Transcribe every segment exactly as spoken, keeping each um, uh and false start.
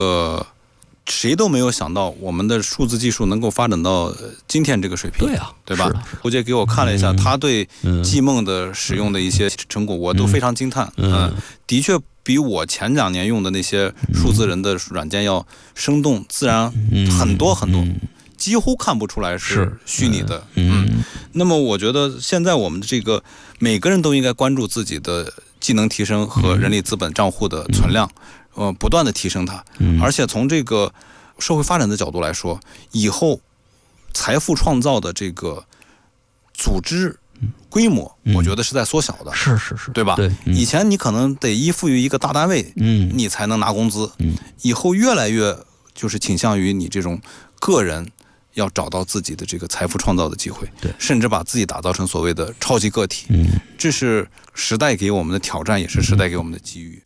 呃，谁都没有想到我们的数字技术能够发展到今天这个水平。 对啊， 对吧？胡杰给我看了一下、嗯、他对G梦的使用的一些成果， 嗯、 我都非常惊叹。嗯、呃，的确比我前两年用的那些数字人的软件要生动自然很多很多。嗯嗯，几乎看不出来是虚拟的。嗯，嗯，那么我觉得现在我们的这个每个人都应该关注自己的技能提升和人力资本账户的存量，嗯、呃，不断的提升它。嗯，而且从这个社会发展的角度来说，以后财富创造的这个组织规模，嗯、我觉得是在缩小的。 是是是， 对吧？ 对， 嗯、以前你可能得依附于一个大单位，嗯，你才能拿工资。嗯，以后越来越就是倾向于你这种个人。要找到自己的这个财富创造的机会，对，甚至把自己打造成所谓的超级个体。嗯，这是时代给我们的挑战，也是时代给我们的机遇。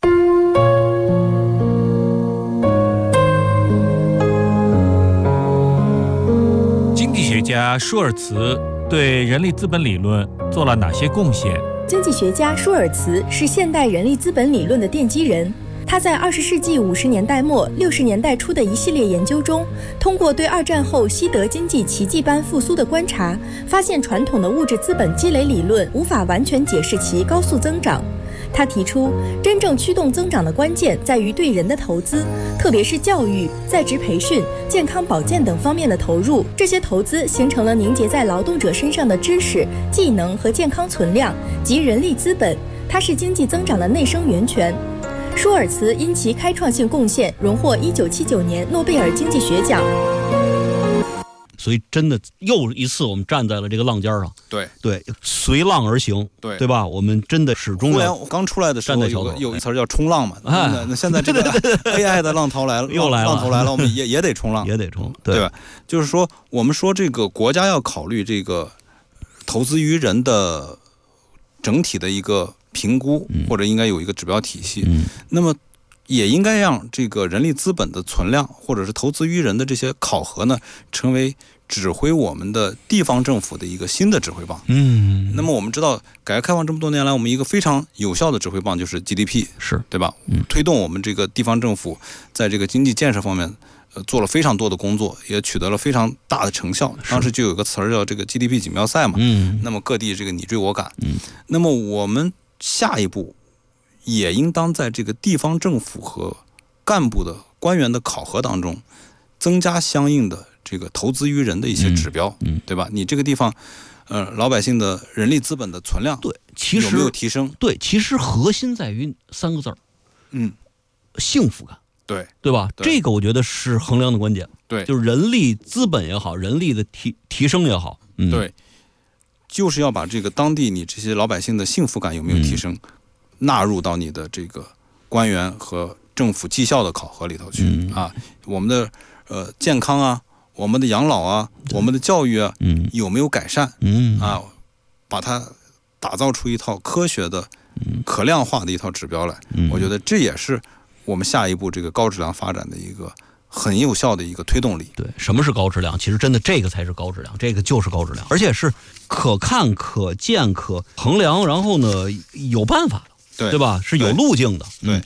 经济学家舒尔茨对人力资本理论做了哪些贡献？ 经济学家舒尔茨是现代人力资本理论的奠基人。他在二十世纪五十年代末、六十年代初的一系列研究中，通过对二战后西德经济奇迹般复苏的观察，发现传统的物质资本积累理论无法完全解释其高速增长。他提出，真正驱动增长的关键在于对人的投资，特别是教育、在职培训、健康保健等方面的投入。这些投资形成了凝结在劳动者身上的知识、技能和健康存量，即人力资本。它是经济增长的内生源泉。舒尔茨因其开创性贡献，荣获一九七九年诺贝尔经济学奖。 所以，真的又一次我们站在了这个浪尖上， 对对，随浪而行，对对吧？我们真的始终互联网刚出来的时候有有一词叫冲浪嘛，哎，那, 那现在这个 A I 的浪头来了， 又来了， 浪头来了，我们也也得冲浪， 也得冲， 对, 对吧？就是说，我们说这个国家要考虑这个投资于人的整体的一个评估，或者应该有一个指标体系，嗯、那么也应该让这个人力资本的存量或者是投资于人的这些考核呢，成为指挥我们的地方政府的一个新的指挥棒。嗯，那么我们知道，改革开放这么多年来，我们一个非常有效的指挥棒就是 G D P， 是对吧？嗯，推动我们这个地方政府在这个经济建设方面，呃，做了非常多的工作，也取得了非常大的成效。当时就有个词儿叫这个 G D P 锦标赛嘛。嗯，那么各地这个你追我赶。嗯，那么我们下一步也应当在这个地方政府和干部的官员的考核当中，增加相应的这个投资于人的一些指标，嗯，嗯对吧？你这个地方，呃，老百姓的人力资本的存量， 对，其实有没有提升？ 对，其实核心在于三个字儿， 嗯， 幸福感， 对， 对吧？对，这个我觉得是衡量的关键， 对， 就是人力资本也好，人力的提提升也好，嗯， 对，就是要把这个当地你这些老百姓的幸福感有没有提升，嗯、纳入到你的这个官员和政府绩效的考核里头去，嗯、啊，我们的呃健康啊。我们的养老啊，我们的教育啊，嗯，有没有改善？嗯啊，把它打造出一套科学的、可量化的一套指标来。嗯，我觉得这也是我们下一步这个高质量发展的一个很有效的一个推动力。 对，什么是高质量？其实真的这个才是高质量，这个就是高质量，而且是可看、可见、可衡量，然后呢有办法的，对对吧？是有路径的。 对。嗯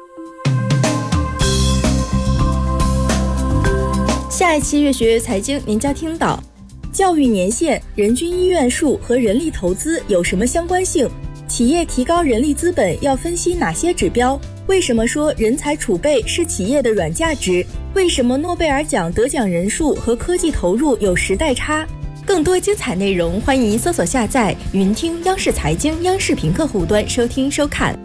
下一期越学越财经，您将听到教育年限、人均医院数和人力投资有什么相关性？企业提高人力资本要分析哪些指标？为什么说人才储备是企业的软价值？为什么诺贝尔奖得奖人数和科技投入有时代差？更多精彩内容，欢迎搜索下载云听央视财经央视频客户端收听收看。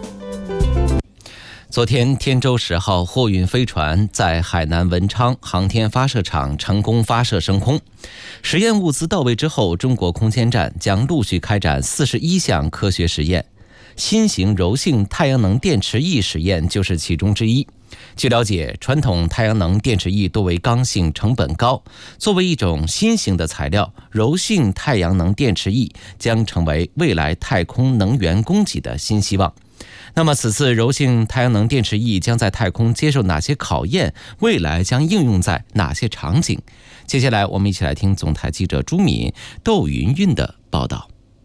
昨天，天舟十号货运飞船在海南文昌航天发射场成功发射升空。实验物资到位之后，中国空间站将陆续开展四十一项科学实验，新型柔性太阳能电池翼实验就是其中之一。据了解，传统太阳能电池翼多为刚性，成本高。作为一种新型的材料，柔性太阳能电池翼将成为未来太空能源供给的新希望。那么此次柔性太阳能电池翼将在太空接受哪些考验？未来将应用在哪些场景？接下来我们一起来听总台记者朱敏、窦云韵的报道。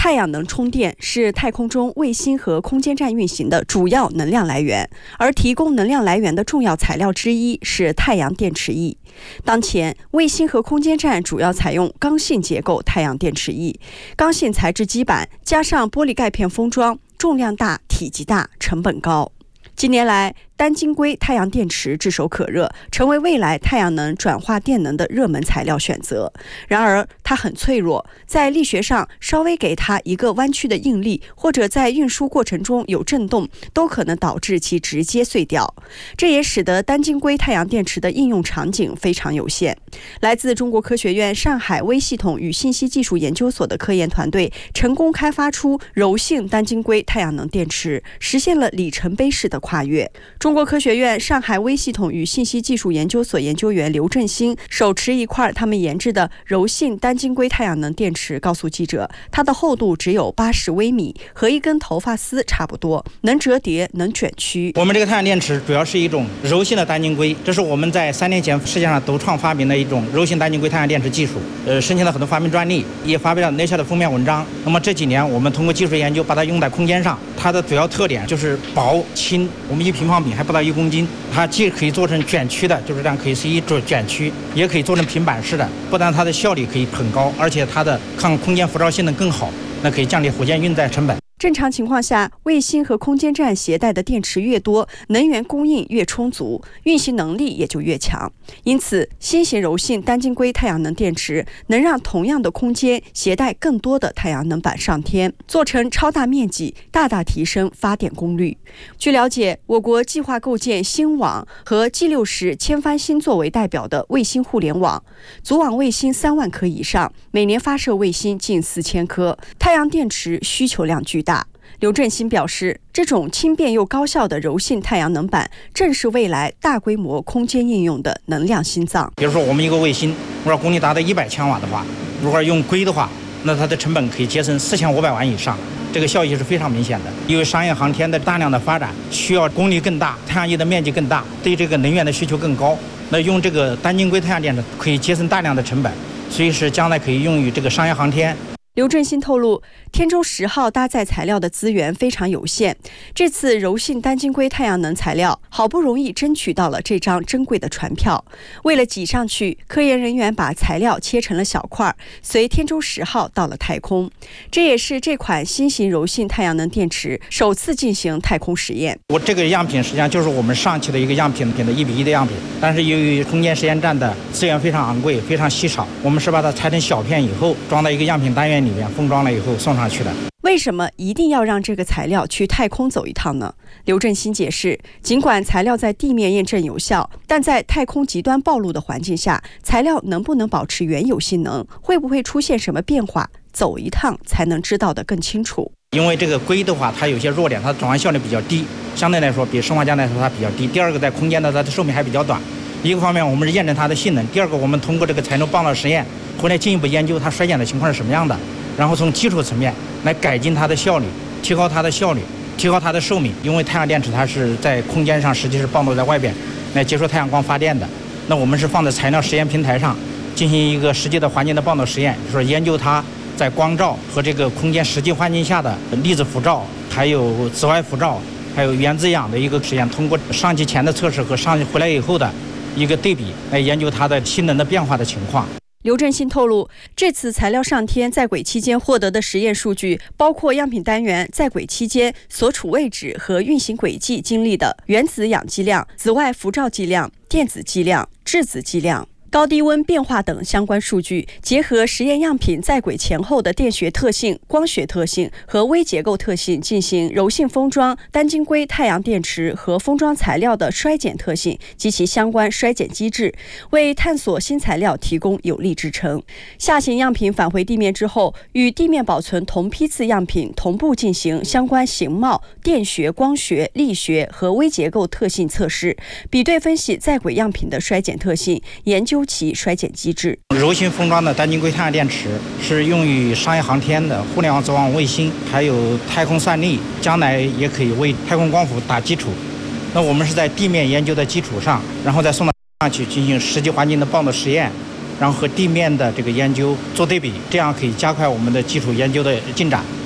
太阳能充电是太空中卫星和空间站运行的主要能量来源，而提供能量来源的重要材料之一是太阳电池液。当前，卫星和空间站主要采用刚性结构太阳电池液，刚性材质基板加上玻璃钙片封装，重量大、体积大、成本高。近年来，单晶硅太阳电池炙手可热，成为未来太阳能转化电能的热门材料选择。然而，它很脆弱，在力学上稍微给它一个弯曲的应力，或者在运输过程中有震动，都可能导致其直接碎掉。这也使得单晶硅太阳电池的应用场景非常有限。来自中国科学院上海微系统与信息技术研究所的科研团队成功开发出柔性单晶硅太阳能电池，实现了里程碑式的跨越。中国科学院上海微系统与信息技术研究所研究员刘振兴手持一块他们研制的柔性单晶硅太阳能电池，告诉记者，它的厚度只有八十微米，和一根头发丝差不多，能折叠，能卷曲。 我们这个太阳电池主要是一种柔性的单晶硅，这是我们在三年前世界上独创发明的一种柔性单晶硅太阳电池技术，呃，申请了很多发明专利，也发表了 Nature 的封面文章。那么这几年我们通过技术研究把它用在空间上，它的主要特点就是薄轻，我们一平方米还不到一公斤，它既可以做成卷曲的，就是这样可以随意做卷曲，也可以做成平板式的。不但它的效率可以很高，而且它的抗空间辐照性能更好，那可以降低火箭运载成本。 正常情况下，卫星和空间站携带的电池越多，能源供应越充足，运行能力也就越强。因此，新型柔性单晶硅太阳能电池能让同样的空间携带更多的太阳能板上天，做成超大面积，大大提升发电功率。据了解，我国计划构建星网和 G 六十千帆星作为代表的卫星互联网，组网卫星三万颗以上，每年发射卫星近四千颗，太阳电池需求量巨大。刘振兴表示，这种轻便又高效的柔性太阳能板正是未来大规模空间应用的能量心脏。 比如说我们一个卫星，如果功率达到一百千瓦的话，如果用硅的话，那它的成本可以节省四千五百万以上，这个效益是非常明显的。因为商业航天的大量的发展需要功率更大，太阳液的面积更大，对这个能源的需求更高，那用这个单晶硅太阳电池可以节省大量的成本，所以是将来可以用于这个商业航天。 刘振兴透露，天舟十号搭载材料的资源非常有限，这次柔性单晶硅太阳能材料好不容易争取到了这张珍贵的船票。为了挤上去，科研人员把材料切成了小块，随天舟十号到了太空。这也是这款新型柔性太阳能电池首次进行太空实验。 我这个样品实际上就是我们上期的一个样品品的一比一的样品，但是由于空间实验站的资源非常昂贵，非常稀少，我们是把它拆成小片以后，装到一个样品单元里面，封装了以后送上去的。 为什么一定要让这个材料去太空走一趟呢？刘振兴解释，尽管材料在地面验证有效，但在太空极端暴露的环境下，材料能不能保持原有性能，会不会出现什么变化，走一趟才能知道得更清楚。 因为这个硅的话，它有些弱点，它的转换效率比较低，相对来说比生化镓来说它比较低。第二个，在空间的它的寿命还比较短。一个方面我们是验证它的性能，第二个我们通过这个材料棒道实验回来进一步研究它衰减的情况是什么样的，然后从基础层面来改进它的效率，提高它的效率，提高它的寿命。因为太阳电池它是在空间上实际是暴露在外边来接受太阳光发电的，那我们是放在材料实验平台上进行一个实际的环境的棒道实验，就是说研究它在光照和这个空间实际环境下的粒子辐照，还有紫外辐照，还有原子氧的一个实验，通过上机前的测试和上机回来以后的一个对比，来研究它的性能的变化的情况。 刘振兴透露，这次材料上天在轨期间获得的实验数据，包括样品单元在轨期间所处位置和运行轨迹经历的原子氧剂量、紫外辐照剂量、电子剂量、质子剂量、高低温变化等相关数据，结合实验样品在轨前后的电学特性、光学特性和微结构特性，进行柔性封装单晶硅太阳电池和封装材料的衰减特性及其相关衰减机制，为探索新材料提供有力支撑。下行样品返回地面之后，与地面保存同批次样品同步进行相关形貌、电学、光学、力学和微结构特性测试，比对分析在轨样品的衰减特性，研究其衰减机制。 柔性封装的单晶硅太阳电池是用于商业航天的互联网组网卫星，还有太空算力，将来也可以为太空光伏打基础。那我们是在地面研究的基础上，然后再送到上去进行实际环境的棒道实验，然后和地面的这个研究做对比，这样可以加快我们的基础研究的进展。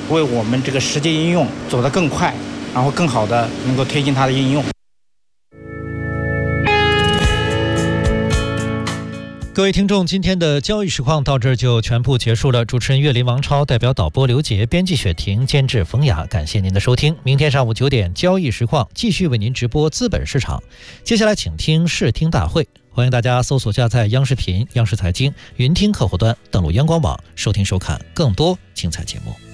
为我们这个实际应用走得更快，然后更好的能够推进它的应用。 各位听众，今天的交易实况到这儿就全部结束了。主持人岳林、王超，代表导播刘杰，编辑雪婷，监制冯雅，感谢您的收听。明天上午九点，交易实况继续为您直播资本市场。接下来请听视听大会，欢迎大家搜索下载央视频、央视财经、云听客户端，登录央广网，收听收看更多精彩节目。